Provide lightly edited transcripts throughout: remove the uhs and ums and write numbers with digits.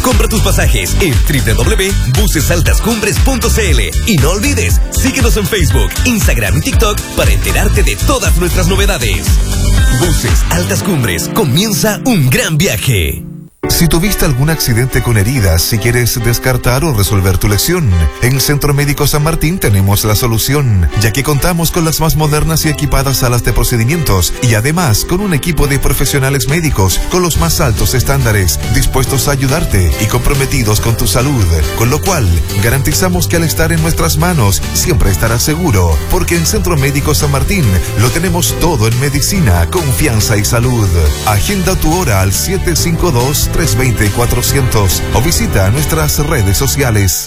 Compra tus pasajes en www.busesaltascumbres.cl y no olvides, síguenos en Facebook, Instagram y TikTok para enterarte de todas nuestras novedades. Buses Altas Cumbres, comienza un gran viaje. Si tuviste algún accidente con heridas, si quieres descartar o resolver tu lesión, en Centro Médico San Martín tenemos la solución, ya que contamos con las más modernas y equipadas salas de procedimientos y además con un equipo de profesionales médicos con los más altos estándares, dispuestos a ayudarte y comprometidos con tu salud, con lo cual garantizamos que al estar en nuestras manos siempre estarás seguro, porque en Centro Médico San Martín lo tenemos todo en medicina, confianza y salud. Agenda tu hora al 752-320-400 o visita nuestras redes sociales.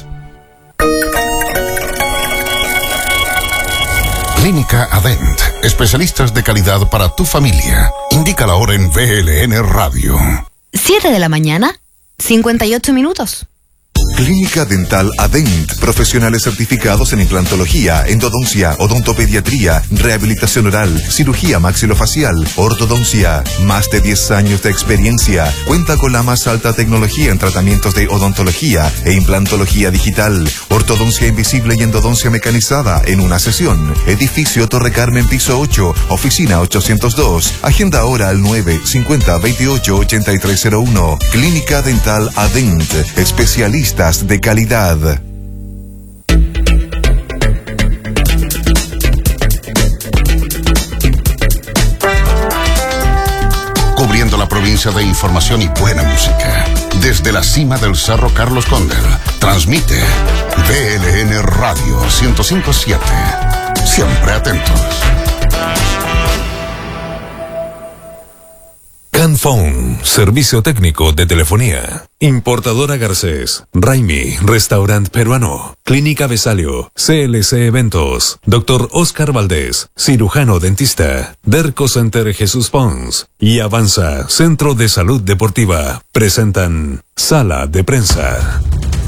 Clínica Adent, especialistas de calidad para tu familia. Indica la hora en VLN Radio. 7 de la mañana, 58 minutos. Clínica Dental Adent, profesionales certificados en implantología, endodoncia, odontopediatría, rehabilitación oral, cirugía maxilofacial, ortodoncia. Más de 10 años de experiencia. Cuenta con la más alta tecnología en tratamientos de odontología e implantología digital, ortodoncia invisible y endodoncia mecanizada en una sesión. Edificio Torre Carmen, piso 8, oficina 802. Agenda ahora al 950-28-8301. Clínica Dental Adent, especialistas de calidad. Cubriendo la provincia de información y buena música. Desde la cima del Cerro Carlos Cóndel, transmite VLN Radio 105.7. Siempre atentos. Canphone, servicio técnico de telefonía. Importadora Garcés, Raimi, restaurante peruano, Clínica Besalio, CLC Eventos, Dr. Oscar Valdés, cirujano dentista, Derco Center Jesús Pons y Avanza, Centro de Salud Deportiva, presentan Sala de Prensa.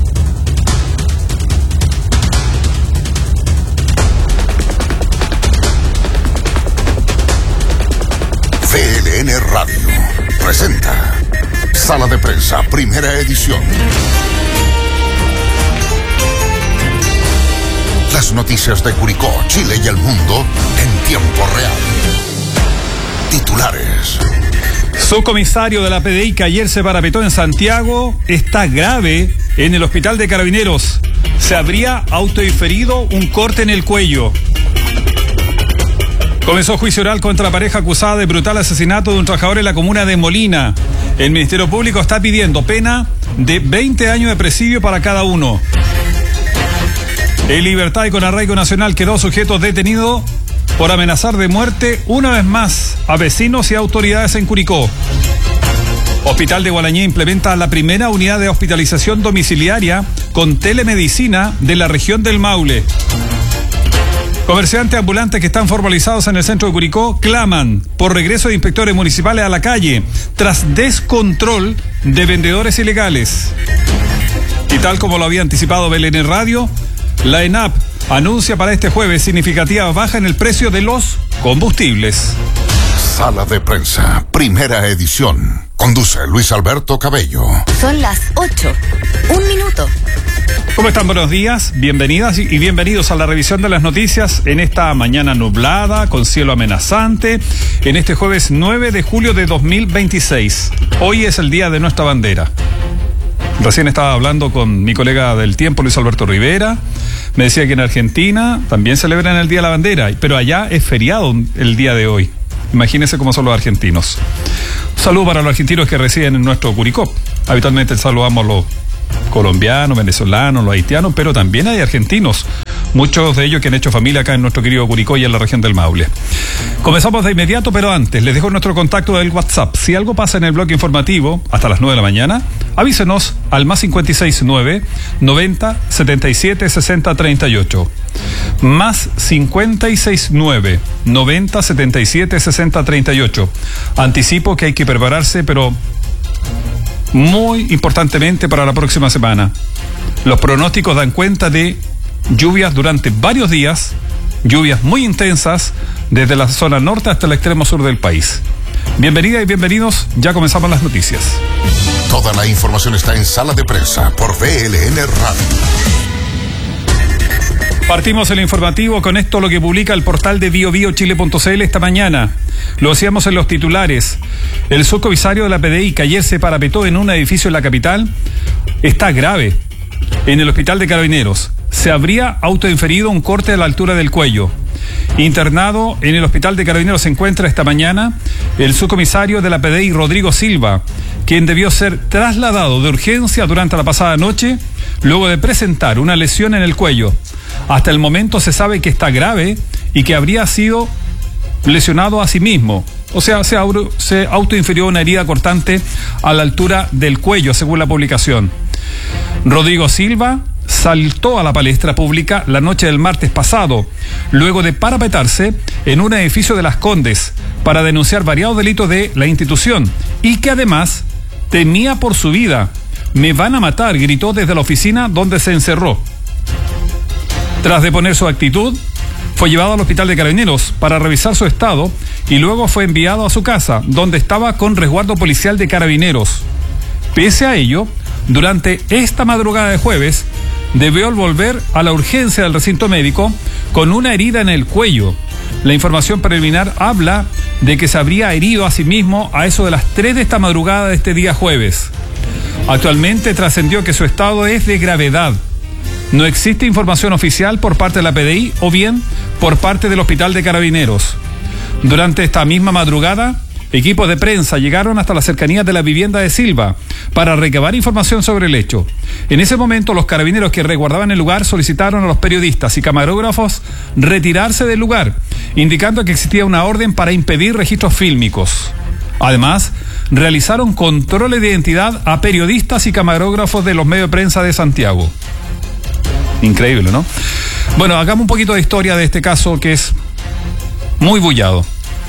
VLN Radio presenta Sala de Prensa, primera edición. Las noticias de Curicó, Chile y el mundo en tiempo real. Titulares. Subcomisario de la PDI que ayer se parapetó en Santiago está grave en el hospital de Carabineros. Se habría autoinferido un corte en el cuello. Comenzó juicio oral contra la pareja acusada de brutal asesinato de un trabajador en la comuna de Molina. El Ministerio Público está pidiendo pena de 20 años de presidio para cada uno. En libertad y con arraigo nacional quedó sujeto detenido por amenazar de muerte una vez más a vecinos y autoridades en Curicó. Hospital de Gualañé implementa la primera unidad de hospitalización domiciliaria con telemedicina de la región del Maule. Comerciantes ambulantes que están formalizados en el centro de Curicó claman por regreso de inspectores municipales a la calle tras descontrol de vendedores ilegales. Y tal como lo había anticipado VLN Radio, la ENAP anuncia para este jueves significativa baja en el precio de los combustibles. Sala de Prensa, primera edición. Conduce Luis Alberto Cabello. Son las 8. 1 minuto. ¿Cómo están? Buenos días, bienvenidas y bienvenidos a la revisión de las noticias en esta mañana nublada, con cielo amenazante, en este jueves 9 de julio de 2026. Hoy es el día de nuestra bandera. Recién estaba hablando con mi colega del tiempo, Luis Alberto Rivera. Me decía que en Argentina también celebran el Día de la Bandera, pero allá es feriado el día de hoy. Imagínense cómo son los argentinos. Un saludo para los argentinos que residen en nuestro Curicó. Habitualmente saludamos a los colombianos, venezolanos, los haitianos, pero también hay argentinos, muchos de ellos que han hecho familia acá en nuestro querido Curicó y en la región del Maule. Comenzamos de inmediato, pero antes les dejo nuestro contacto del WhatsApp. Si algo pasa en el bloque informativo hasta las 9 de la mañana, avísenos al más 569 90 77 60 38. Más 569 90 77 60 38. Anticipo que hay que prepararse, pero muy importantemente para la próxima semana. Los pronósticos dan cuenta de lluvias durante varios días, lluvias muy intensas desde la zona norte hasta el extremo sur del país. Bienvenidas y bienvenidos, ya comenzamos las noticias. Toda la información está en Sala de Prensa por VLN Radio. Partimos el informativo con esto, lo que publica el portal de biobiochile.cl esta mañana. Lo hacíamos en los titulares. El subcomisario de la PDI, que ayer se parapetó en un edificio en la capital, está grave en el hospital de Carabineros. Se habría autoinferido un corte a la altura del cuello. Internado en el hospital de Carabineros se encuentra esta mañana el subcomisario de la PDI, Rodrigo Silva, quien debió ser trasladado de urgencia durante la pasada noche, luego de presentar una lesión en el cuello. Hasta el momento se sabe que está grave y que habría sido lesionado a sí mismo. O sea, se autoinfirió una herida cortante a la altura del cuello, según la publicación. Rodrigo Silva saltó a la palestra pública la noche del martes pasado, luego de parapetarse en un edificio de Las Condes para denunciar variados delitos de la institución y que además temía por su vida. Me van a matar, gritó desde la oficina donde se encerró. Tras deponer su actitud, fue llevado al hospital de Carabineros para revisar su estado y luego fue enviado a su casa, donde estaba con resguardo policial de Carabineros. Pese a ello, durante esta madrugada de jueves, debió volver a la urgencia del recinto médico con una herida en el cuello. La información preliminar habla de que se habría herido a sí mismo a eso de las 3 de esta madrugada de este día jueves. Actualmente trascendió que su estado es de gravedad. No existe información oficial por parte de la PDI o bien por parte del Hospital de Carabineros. Durante esta misma madrugada, equipos de prensa llegaron hasta las cercanías de la vivienda de Silva para recabar información sobre el hecho. En ese momento, los carabineros que resguardaban el lugar solicitaron a los periodistas y camarógrafos retirarse del lugar, indicando que existía una orden para impedir registros fílmicos. Además, realizaron controles de identidad a periodistas y camarógrafos de los medios de prensa de Santiago. Increíble, ¿no? Bueno, hagamos un poquito de historia de este caso que es muy bullado.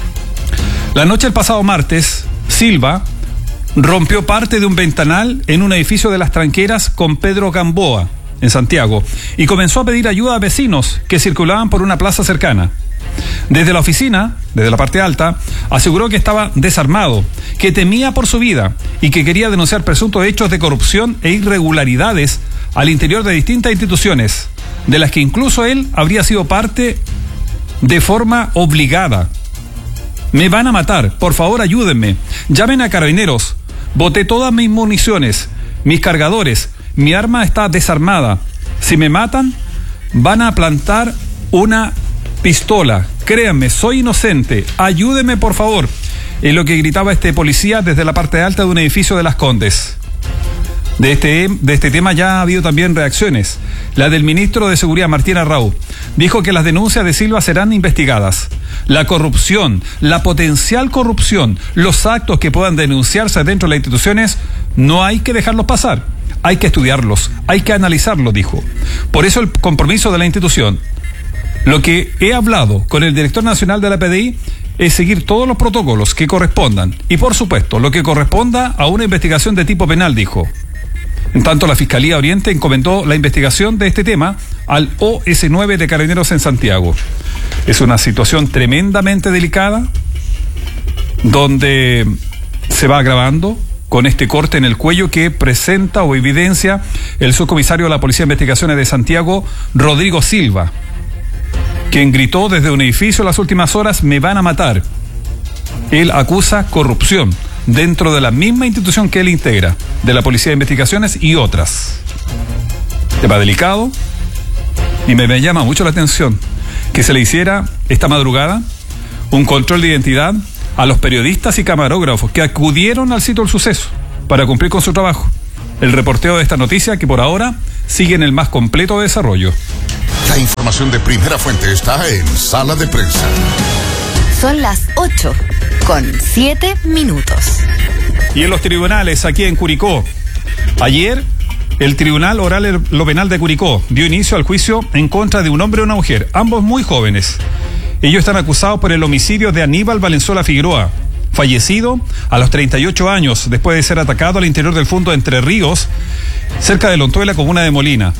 La noche del pasado martes, Silva rompió parte de un ventanal en un edificio de Las Tranqueras con Pedro Gamboa, en Santiago, y comenzó a pedir ayuda a vecinos que circulaban por una plaza cercana. Desde la oficina, desde la parte alta, aseguró que estaba desarmado, que temía por su vida y que quería denunciar presuntos hechos de corrupción e irregularidades al interior de distintas instituciones, de las que incluso él habría sido parte de forma obligada. Me van a matar, por favor ayúdenme, llamen a Carabineros, boté todas mis municiones, mis cargadores, mi arma está desarmada, si me matan van a plantar una pistola, créanme, soy inocente, ayúdenme por favor, es lo que gritaba este policía desde la parte alta de un edificio de Las Condes. De este tema ya ha habido también reacciones. La del ministro de Seguridad, Martín Arrau, dijo que las denuncias de Silva serán investigadas. La corrupción, la potencial corrupción, los actos que puedan denunciarse dentro de las instituciones, no hay que dejarlos pasar. Hay que estudiarlos, hay que analizarlos, dijo. Por eso el compromiso de la institución. Lo que he hablado con el director nacional de la PDI es seguir todos los protocolos que correspondan. Y por supuesto, lo que corresponda a una investigación de tipo penal, dijo. En tanto, la Fiscalía Oriente encomendó la investigación de este tema al OS9 de Carabineros en Santiago. Es una situación tremendamente delicada, donde se va agravando con este corte en el cuello que presenta o evidencia el subcomisario de la Policía de Investigaciones de Santiago, Rodrigo Silva, quien gritó desde un edificio en las últimas horas, me van a matar. Él acusa corrupción dentro de la misma institución que él integra, de la Policía de Investigaciones y otras. Tema delicado, y me llama mucho la atención que se le hiciera esta madrugada un control de identidad a los periodistas y camarógrafos que acudieron al sitio del suceso para cumplir con su trabajo. El reporteo de esta noticia que por ahora sigue en el más completo desarrollo. La información de primera fuente está en Sala de Prensa. Son las 8:07. Y en los tribunales aquí en Curicó, ayer el Tribunal Oral lo Penal de Curicó dio inicio al juicio en contra de un hombre y una mujer, ambos muy jóvenes. Ellos están acusados por el homicidio de Aníbal Valenzuela Figueroa, fallecido a los 38 años después de ser atacado al interior del fondo de Entre Ríos, cerca de Lontuela, comuna de Molina.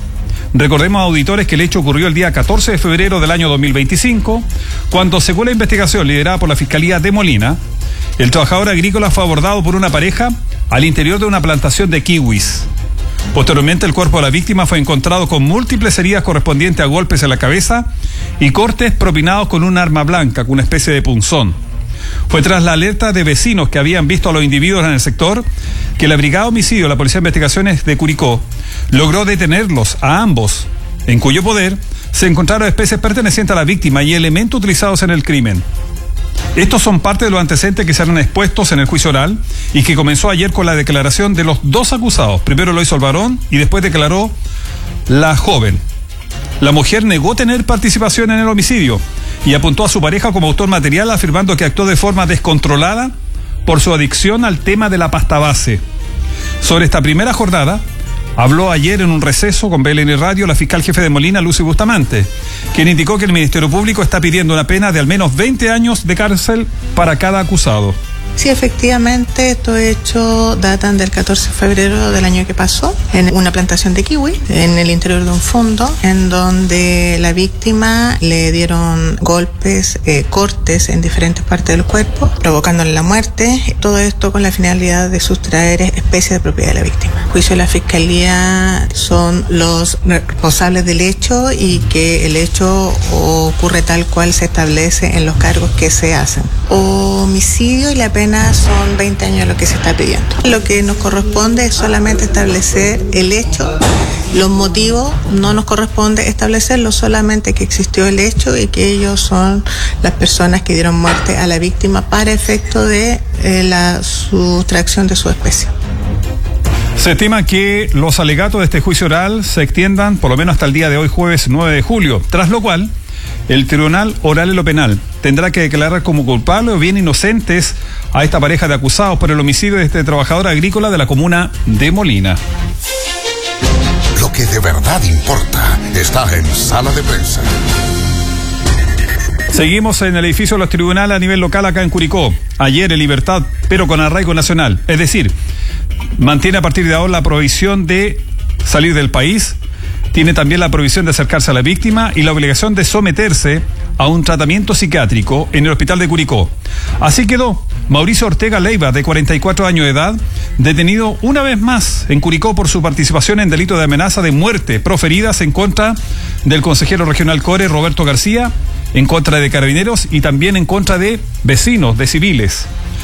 Recordemos, auditores, que el hecho ocurrió el día 14 de febrero del año 2025, cuando, según la investigación liderada por la Fiscalía de Molina, el trabajador agrícola fue abordado por una pareja al interior de una plantación de kiwis. Posteriormente, el cuerpo de la víctima fue encontrado con múltiples heridas correspondientes a golpes en la cabeza y cortes propinados con un arma blanca, con una especie de punzón. Fue tras la alerta de vecinos que habían visto a los individuos en el sector que la Brigada Homicidio de la Policía de Investigaciones de Curicó logró detenerlos a ambos, en cuyo poder se encontraron especies pertenecientes a la víctima y elementos utilizados en el crimen. Estos son parte de los antecedentes que serán expuestos en el juicio oral y que comenzó ayer con la declaración de los dos acusados. Primero lo hizo el varón y después declaró la joven. La mujer negó tener participación en el homicidio y apuntó a su pareja como autor material, afirmando que actuó de forma descontrolada por su adicción al tema de la pasta base. Sobre esta primera jornada, habló ayer en un receso con BLN Radio la fiscal jefe de Molina, Lucy Bustamante, quien indicó que el Ministerio Público está pidiendo una pena de al menos 20 años de cárcel para cada acusado. Sí, efectivamente, estos hechos datan del 14 de febrero del año que pasó, en una plantación de kiwi, en el interior de un fondo, en donde la víctima le dieron golpes, cortes en diferentes partes del cuerpo, provocándole la muerte. Todo esto con la finalidad de sustraer especies de propiedad de la víctima. El juicio de la Fiscalía son los responsables del hecho y que el hecho ocurre tal cual se establece en los cargos que se hacen. Homicidio y la pena son 20 años lo que se está pidiendo. Lo que nos corresponde es solamente establecer el hecho. Los motivos no nos corresponde establecerlo, solamente que existió el hecho y que ellos son las personas que dieron muerte a la víctima para efecto de la sustracción de su especie. Se estima que los alegatos de este juicio oral se extiendan por lo menos hasta el día de hoy, jueves 9 de julio, tras lo cual el Tribunal Oral en lo Penal tendrá que declarar como culpables o bien inocentes a esta pareja de acusados por el homicidio de este trabajador agrícola de la comuna de Molina. Lo que de verdad importa está en Sala de Prensa. Seguimos en el edificio de los tribunales a nivel local acá en Curicó. Ayer en libertad, pero con arraigo nacional. Es decir, mantiene a partir de ahora la prohibición de salir del país. Tiene también la prohibición de acercarse a la víctima y la obligación de someterse a un tratamiento psiquiátrico en el hospital de Curicó. Así quedó Mauricio Ortega Leiva, de 44 años de edad, detenido una vez más en Curicó por su participación en delitos de amenaza de muerte proferidas en contra del consejero regional Core, Roberto García, en contra de carabineros y también en contra de vecinos, de civiles.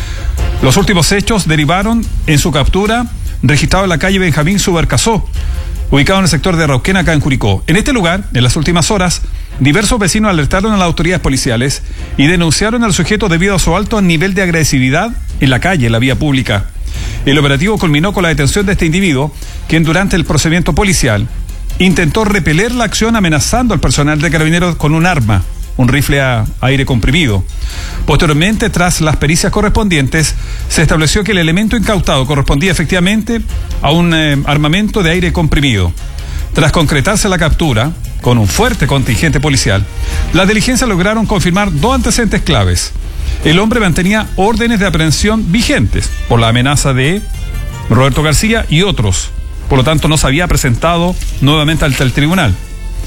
Los últimos hechos derivaron en su captura, registrado en la calle Benjamín Subercasó, ubicado en el sector de Rauquén, acá en Curicó. En este lugar, en las últimas horas, diversos vecinos alertaron a las autoridades policiales y denunciaron al sujeto debido a su alto nivel de agresividad en la calle, en la vía pública. El operativo culminó con la detención de este individuo, quien durante el procedimiento policial intentó repeler la acción amenazando al personal de carabineros con un arma, un rifle a aire comprimido. Posteriormente, tras las pericias correspondientes, se estableció que el elemento incautado correspondía efectivamente a un armamento de aire comprimido. Tras concretarse la captura, con un fuerte contingente policial, las diligencias lograron confirmar dos antecedentes claves. El hombre mantenía órdenes de aprehensión vigentes por la amenaza de Roberto García y otros. Por lo tanto, no se había presentado nuevamente ante el tribunal.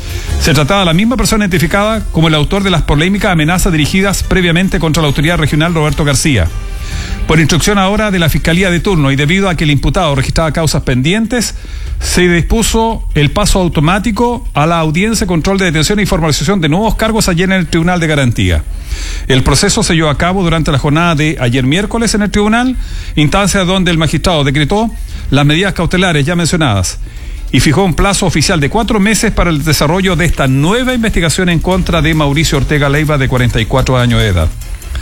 Se trataba de la misma persona identificada como el autor de las polémicas amenazas dirigidas previamente contra la autoridad regional Roberto García. Por instrucción ahora de la Fiscalía de turno y debido a que el imputado registraba causas pendientes, se dispuso el paso automático a la audiencia de control de detención y formalización de nuevos cargos ayer en el Tribunal de Garantía. El proceso se llevó a cabo durante la jornada de ayer miércoles en el tribunal, instancia donde el magistrado decretó las medidas cautelares ya mencionadas y fijó un plazo oficial de 4 meses para el desarrollo de esta nueva investigación en contra de Mauricio Ortega Leiva, de 44 años de edad.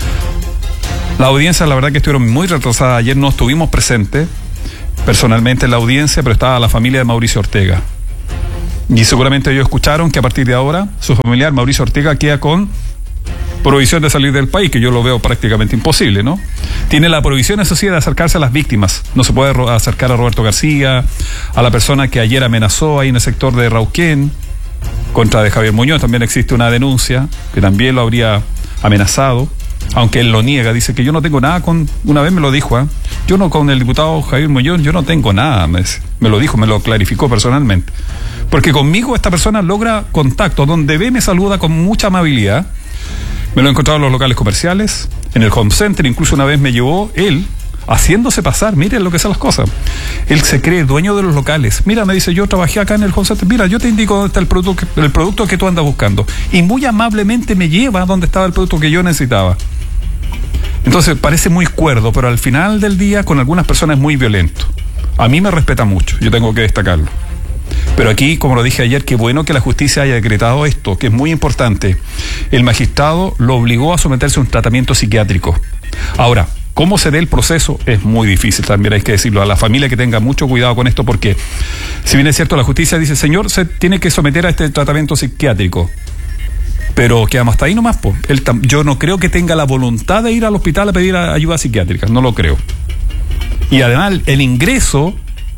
La audiencia, la verdad que estuvieron muy retrasadas. Ayer no estuvimos presentes personalmente en la audiencia, pero estaba la familia de Mauricio Ortega. Y seguramente ellos escucharon que a partir de ahora su familiar Mauricio Ortega queda con prohibición de salir del país, que yo lo veo prácticamente imposible, ¿no? Tiene la prohibición, eso sí, de acercarse a las víctimas. No se puede acercar a Roberto García, a la persona que ayer amenazó ahí en el sector de Rauquén, contra de Javier Muñoz. También existe una denuncia que también lo habría amenazado, aunque él lo niega, dice que yo no tengo nada con, una vez me lo dijo, yo no, con el diputado Javier Mollón, yo no tengo nada, me lo dijo, me lo clarificó personalmente. Porque conmigo esta persona logra contacto, donde ve me saluda con mucha amabilidad. Me lo he encontrado en los locales comerciales, en el home center, incluso una vez me llevó él, haciéndose pasar, miren lo que son las cosas. Él se cree dueño de los locales. Mira, me dice, yo trabajé acá en el home center, mira, yo te indico dónde está el producto que tú andas buscando. Y muy amablemente me lleva a donde estaba el producto que yo necesitaba. Entonces parece muy cuerdo, pero al final del día con algunas personas es muy violento. A mí me respeta mucho, yo tengo que destacarlo. Pero aquí, como lo dije ayer, qué bueno que la justicia haya decretado esto, que es muy importante. El magistrado lo obligó a someterse a un tratamiento psiquiátrico. Ahora, ¿cómo se dé el proceso? Es muy difícil, también hay que decirlo. A la familia que tenga mucho cuidado con esto, porque si bien es cierto, la justicia dice, señor, se tiene que someter a este tratamiento psiquiátrico. Pero quedamos hasta ahí nomás, pues. Yo no creo que tenga la voluntad de ir al hospital a pedir ayuda psiquiátrica, no lo creo. Y además, el ingreso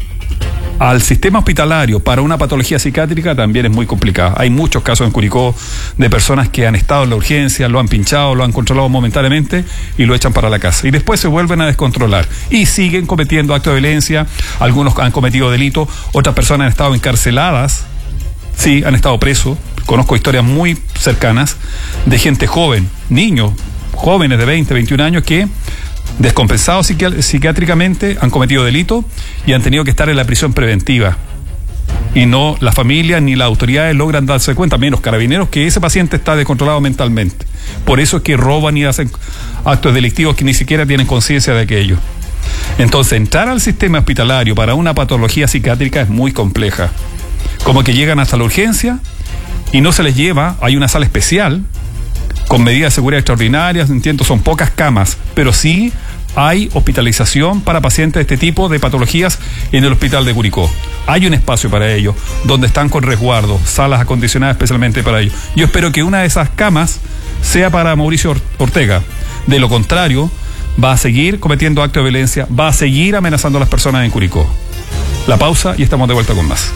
al sistema hospitalario para una patología psiquiátrica también es muy complicada. Hay muchos casos en Curicó de personas que han estado en la urgencia, lo han pinchado, lo han controlado momentáneamente y lo echan para la casa. Y después se vuelven a descontrolar y siguen cometiendo actos de violencia. Algunos han cometido delitos, otras personas han estado encarceladas, sí, han estado presos. Conozco historias muy cercanas de gente joven, niños, jóvenes de 20, 21 años que, descompensados psiquiátricamente, han cometido delitos y han tenido que estar en la prisión preventiva. Y no la familia ni las autoridades logran darse cuenta, menos carabineros, que ese paciente está descontrolado mentalmente. Por eso es que roban y hacen actos delictivos que ni siquiera tienen conciencia de aquello. Entonces, entrar al sistema hospitalario para una patología psiquiátrica es muy compleja. Como que llegan hasta la urgencia y no se les lleva, hay una sala especial con medidas de seguridad extraordinarias, entiendo, son pocas camas, pero sí hay hospitalización para pacientes de este tipo de patologías en el hospital de Curicó. Hay un espacio para ellos, donde están con resguardo, salas acondicionadas especialmente para ellos. Yo espero que una de esas camas sea para Mauricio Ortega. De lo contrario, va a seguir cometiendo actos de violencia, va a seguir amenazando a las personas en Curicó. La pausa y estamos de vuelta con más.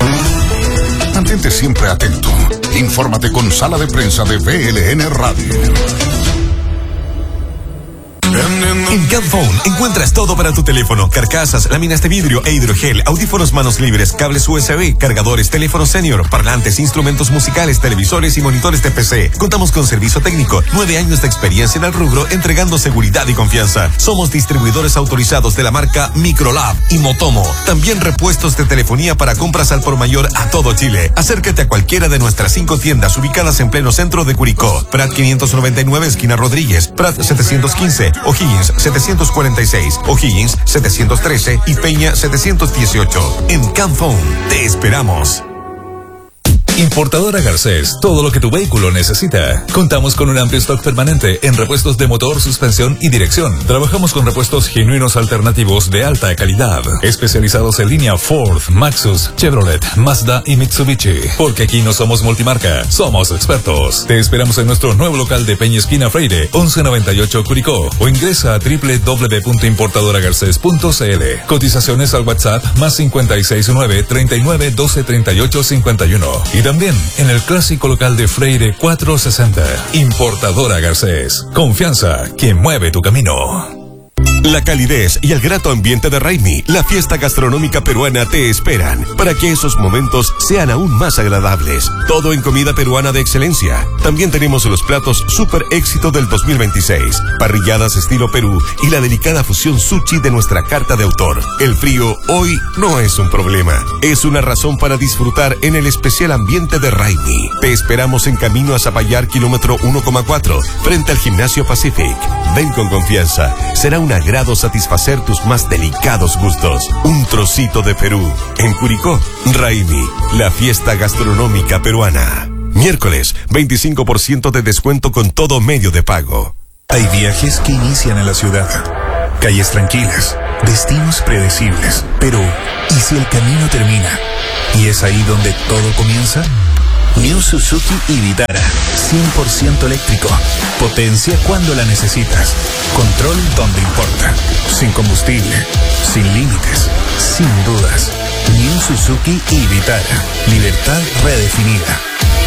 Mantente siempre atento. Infórmate con Sala de Prensa de VLN Radio. En Camphone encuentras todo para tu teléfono: carcasas, láminas de vidrio e hidrogel, audífonos manos libres, cables USB, cargadores, teléfono senior, parlantes, instrumentos musicales, televisores y monitores de PC. Contamos con servicio técnico, 9 años de experiencia en el rubro, entregando seguridad y confianza. Somos distribuidores autorizados de la marca Microlab y Motomo. También repuestos de telefonía para compras al por mayor a todo Chile. Acércate a cualquiera de nuestras 5 tiendas ubicadas en pleno centro de Curicó: Prat 599, esquina Rodríguez; Prat 715, O'Higgins 746, O'Higgins 713 y Peña 718. En Camphone te esperamos. Importadora Garcés, todo lo que tu vehículo necesita. Contamos con un amplio stock permanente en repuestos de motor, suspensión y dirección. Trabajamos con repuestos genuinos alternativos de alta calidad, especializados en línea Ford, Maxus, Chevrolet, Mazda y Mitsubishi. Porque aquí no somos multimarca, somos expertos. Te esperamos en nuestro nuevo local de Peña Esquina Freire, 1198 Curicó, o ingresa a www.importadoragarces.cl. Cotizaciones al WhatsApp +569 39 12 38 51. Y también en el clásico local de Freire 460. Importadora Garcés. Confianza que mueve tu camino. La calidez y el grato ambiente de Raimi, la fiesta gastronómica peruana, te esperan para que esos momentos sean aún más agradables. Todo en comida peruana de excelencia. También tenemos los platos super éxito del 2026, parrilladas estilo Perú y la delicada fusión sushi de nuestra carta de autor. El frío hoy no es un problema, es una razón para disfrutar en el especial ambiente de Raimi. Te esperamos en camino a Zapallar, kilómetro 1,4, frente al Gimnasio Pacific. Ven con confianza, será un agrado satisfacer tus más delicados gustos. Un trocito de Perú. En Curicó, Raimi, la fiesta gastronómica peruana. Miércoles, 25% de descuento con todo medio de pago. Hay viajes que inician en la ciudad. Calles tranquilas, destinos predecibles. Pero, ¿y si el camino termina? ¿Y es ahí donde todo comienza? New Suzuki Vitara, 100% eléctrico. Potencia cuando la necesitas. Control donde importa. Sin combustible, sin límites, sin dudas. New Suzuki Vitara. Libertad redefinida.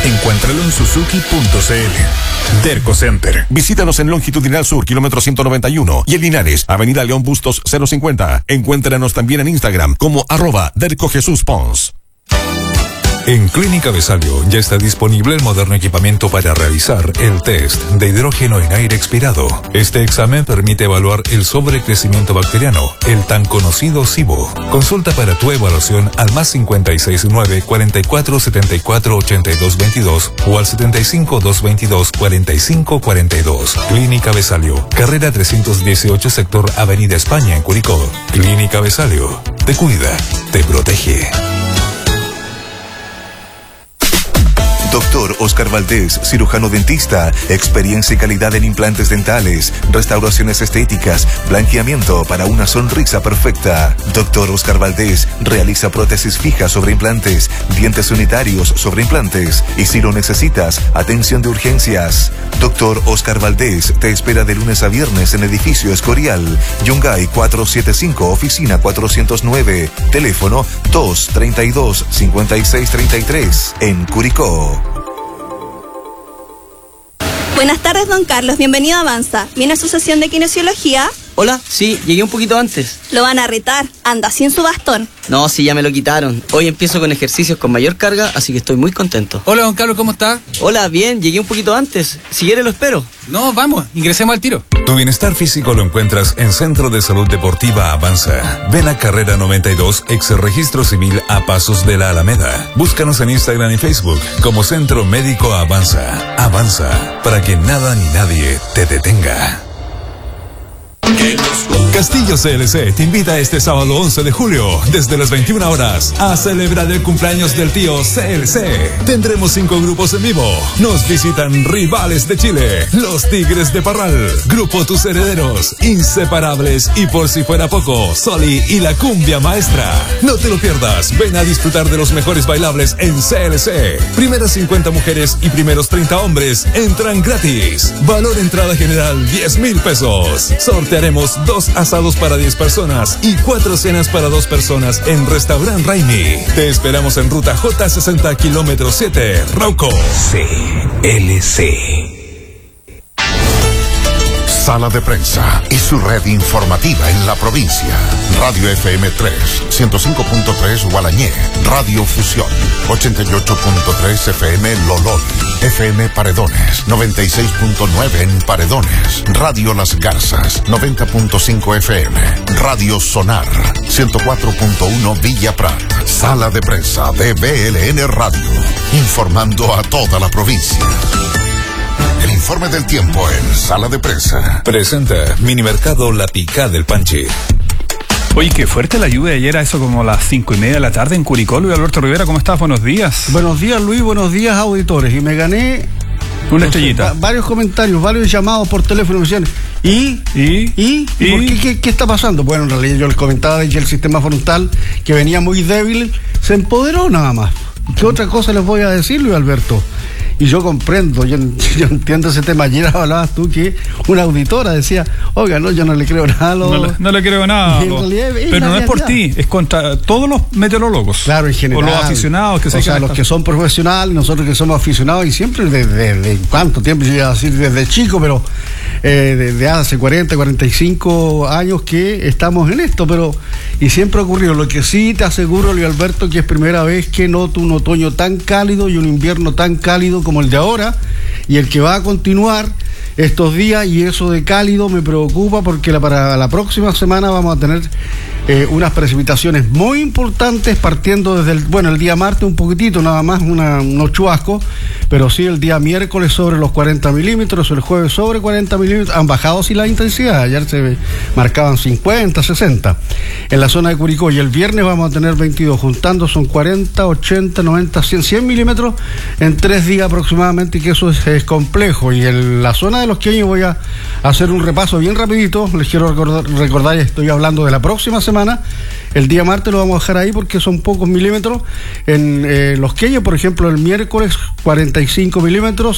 Encuéntralo en suzuki.cl. Derco Center. Visítanos en Longitudinal Sur, kilómetro 191, y en Linares, Avenida León Bustos 050. Encuéntranos también en Instagram como @DercoJesusPons. En Clínica Besalio ya está disponible el moderno equipamiento para realizar el test de hidrógeno en aire expirado. Este examen permite evaluar el sobrecrecimiento bacteriano, el tan conocido SIBO. Consulta para tu evaluación al +569 44 74 82 22 o al 75 222 45 42. Clínica Besalio, carrera 318, sector Avenida España, en Curicó. Clínica Besalio, te cuida, te protege. Doctor Oscar Valdés, cirujano dentista, experiencia y calidad en implantes dentales, restauraciones estéticas, blanqueamiento para una sonrisa perfecta. Doctor Oscar Valdés realiza prótesis fijas sobre implantes, dientes unitarios sobre implantes y si lo necesitas, atención de urgencias. Doctor Oscar Valdés te espera de lunes a viernes en edificio Escorial, Yungay 475, oficina 409, teléfono 232-5633 en Curicó. Buenas tardes, don Carlos. Bienvenido a Avanza. ¿Viene a su sesión de kinesiología? Hola, sí, llegué un poquito antes. Lo van a retar. Anda sin su bastón. No, sí, ya me lo quitaron. Hoy empiezo con ejercicios con mayor carga, así que estoy muy contento. Hola, don Carlos, ¿cómo está? Hola, bien, llegué un poquito antes. Si quiere lo espero. No, vamos, ingresemos al tiro. Tu bienestar físico lo encuentras en Centro de Salud Deportiva Avanza. Ven a Carrera 92, ex Registro Civil a Pasos de la Alameda. Búscanos en Instagram y Facebook como Centro Médico Avanza. Avanza, para que nada ni nadie te detenga. Castillo CLC te invita este sábado 11 de julio, desde las 21 horas, a celebrar el cumpleaños del tío CLC. Tendremos 5 grupos en vivo. Nos visitan Rivales de Chile, Los Tigres de Parral, Grupo Tus Herederos, Inseparables y por si fuera poco, Soli y la Cumbia Maestra. No te lo pierdas, ven a disfrutar de los mejores bailables en CLC. Primeras 50 mujeres y primeros 30 hombres entran gratis. Valor entrada general 10,000 pesos. Sortearemos 2 asados para 10 personas y 4 cenas para 2 personas en Restaurant Raimi. Te esperamos en ruta J60 kilómetro 7, Rauco. CLC. Sala de Prensa y su red informativa en la provincia. Radio FM 3, 105.3 Gualañé, Radio Fusión, 88.3 FM Lolol, FM Paredones, 96.9 en Paredones, Radio Las Garzas, 90.5 FM, Radio Sonar, 104.1 Villa Prat. Sala de Prensa de BLN Radio, informando a toda la provincia. El informe del tiempo en Sala de Prensa. Presenta Minimercado La Picá del Panchi. Oye, qué fuerte la lluvia ayer a eso como a las 5:30 de la tarde en Curicó. Luis Alberto Rivera, ¿cómo estás? Buenos días. Buenos días, Luis. Buenos días, auditores. Y me gané una estrellita. Varios comentarios, varios llamados por teléfono. Me decían, ¿Y por qué está pasando? Bueno, en realidad yo les comentaba de que el sistema frontal, que venía muy débil, se empoderó nada más. ¿Qué otra cosa les voy a decir, Luis Alberto? Y yo comprendo, yo entiendo ese tema. Ayer hablabas tú que una auditora decía, oiga, no, yo no le creo nada. No le creo nada. Pero no es por ti, es contra todos los meteorólogos. Claro, en general. O los aficionados que se sea, los que son profesionales, nosotros que somos aficionados, y siempre desde ¿cuánto tiempo? Yo iba a decir desde chico, pero desde hace 40, 45 años que estamos en esto, y siempre ha ocurrido. Lo que sí te aseguro, Luis Alberto, que es primera vez que noto un otoño tan cálido y un invierno tan cálido como el de ahora y el que va a continuar estos días, y eso de cálido me preocupa porque para la próxima semana vamos a tener unas precipitaciones muy importantes partiendo desde el día martes un poquitito, nada más unos chubascos, pero sí el día miércoles sobre los 40 milímetros, el jueves sobre 40 milímetros, han bajado sí la intensidad, ayer se marcaban 50, 60 en la zona de Curicó, y el viernes vamos a tener 22, juntando son 40, 80, 90, 100 milímetros en 3 días aproximadamente, y que eso es complejo. Y en la zona de Los Queños voy a hacer un repaso bien rapidito, les quiero recordar, estoy hablando de la próxima semana. El día martes lo vamos a dejar ahí porque son pocos milímetros. En Los Queños, por ejemplo, el miércoles 45 milímetros,